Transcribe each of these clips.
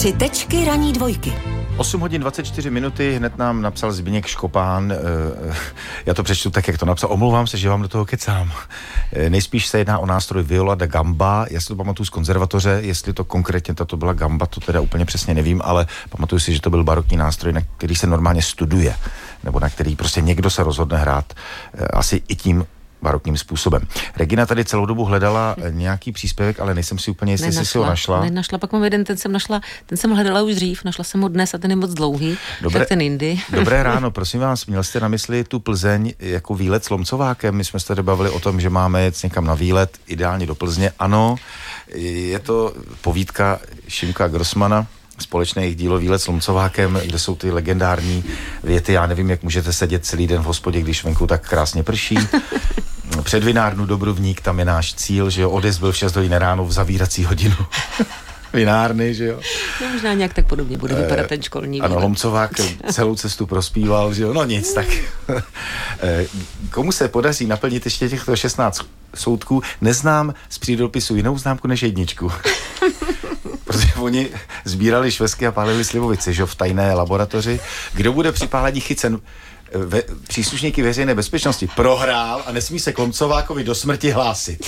3 tečky ranní dvojky. 8 hodin 24 minuty, hned nám napsal Zbyněk Škopán, já to přečtu tak, jak to napsal, omlouvám se, že vám do toho kecám. Nejspíš se jedná o nástroj viola da gamba, já si to pamatuju z konzervatoře, jestli to konkrétně tato byla gamba, to teda úplně přesně nevím, ale pamatuju si, že to byl barokní nástroj, na který se normálně studuje, nebo na který prostě někdo se rozhodne hrát asi i tím barokním způsobem. Regina tady celou dobu hledala nějaký příspěvek, ale nejsem si úplně jistý, jestli si ho našla. Nenašla, pak mám jeden, ten jsem hledala už dřív, našla jsem ho dnes a ten je moc dlouhý, tak ten jindy. Dobré ráno, prosím vás, měl jste na mysli tu Plzeň jako výlet s Lomcovákem? My jsme se tady bavili o tom, že máme jet někam na výlet, ideálně do Plzně. Ano, je to povídka Šimka Grossmana, společné jejich dílo Výlet s Lomcovákem, kde jsou ty legendární věty. Já nevím, jak můžete sedět celý den v hospodě, když venku tak krásně prší. Před vinárnu Dobrovník, tam je náš cíl, že jo, odjezd byl v 6 hodin ráno v zavírací hodinu vinárny, že jo. No, možná nějak tak podobně bude vypadat ten školní výlet. Ano, Lomcovák celou cestu prospíval, že jo, no nic, tak komu se podaří naplnit ještě těchto 16 soudků, neznám z přírodopisu jinou známku než jedničku. Protože oni sbírali švestky a pálili slivovici, že v tajné laboratoři. Kdo bude při pálení chycen? Příslušníky veřejné bezpečnosti prohrál a nesmí se k Lomcovákovi do smrti hlásit.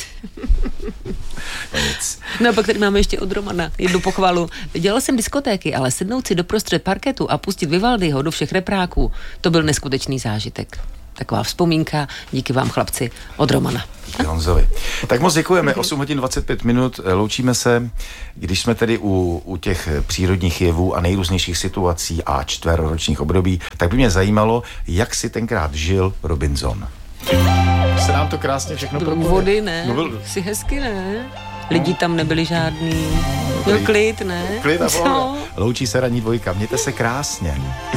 Nic. No a pak tady máme ještě od Romana jednu pochvalu. Dělal jsem diskotéky, ale sednout si doprostřed parketu a pustit Vivaldiho do všech repráků, to byl neskutečný zážitek. Taková vzpomínka, díky vám chlapci, od Romana. Díky Honzovi. Tak moc děkujeme, 8 hodin 25 minut, loučíme se, když jsme tedy u těch přírodních jevů a nejrůznějších situací a čtveroročních období, tak by mě zajímalo, jak si tenkrát žil Robinson. Se nám to krásně všechno propojuje. Vody, ne? Si hezky, ne? Lidi tam nebyli žádný. Byl klid, ne? Klid a pohoda. Loučí se ranní dvojka, mějte se krásně.